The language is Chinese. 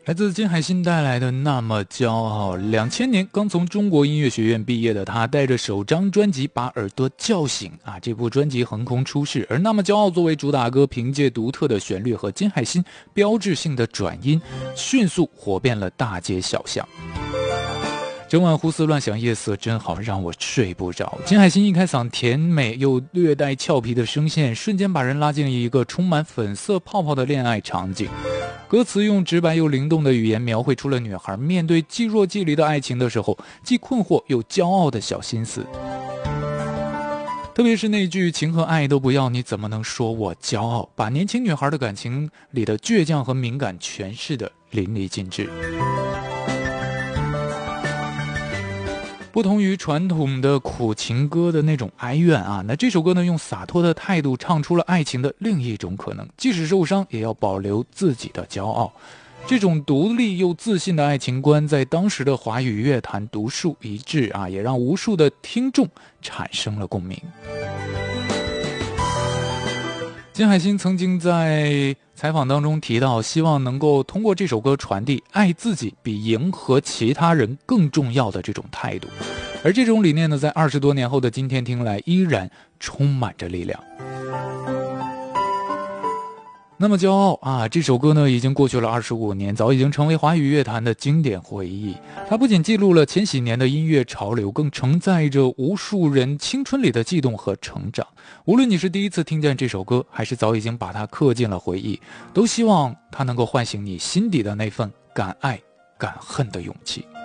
来自金海心带来的那么骄傲。2000年刚从中国音乐学院毕业的他，带着首张专辑把耳朵叫醒啊！这部专辑横空出世，而那么骄傲作为主打歌，凭借独特的旋律和金海心标志性的转音，迅速火遍了大街小巷。整晚胡思乱想，夜色真好，让我睡不着。金海心一开嗓，甜美又略带俏皮的声线，瞬间把人拉进了一个充满粉色泡泡的恋爱场景。歌词用直白又灵动的语言描绘出了女孩面对既若既离的爱情的时候，既困惑又骄傲的小心思。特别是那句情和爱都不要，你怎么能说我骄傲，把年轻女孩的感情里的倔强和敏感诠释的淋漓尽致。不同于传统的苦情歌的那种哀怨啊，那这首歌呢，用洒脱的态度唱出了爱情的另一种可能，即使受伤也要保留自己的骄傲。这种独立又自信的爱情观在当时的华语乐坛独树一帜啊，也让无数的听众产生了共鸣。金海心曾经在采访当中提到，希望能够通过这首歌传递爱自己比迎合其他人更重要的这种态度，而这种理念呢，在20多年后的今天听来依然充满着力量。那么骄傲啊，这首歌呢已经过去了25年，早已经成为华语乐坛的经典回忆。它不仅记录了千禧年的音乐潮流，更承载着无数人青春里的悸动和成长。无论你是第一次听见这首歌，还是早已经把它刻进了回忆，都希望它能够唤醒你心底的那份敢爱敢恨的勇气。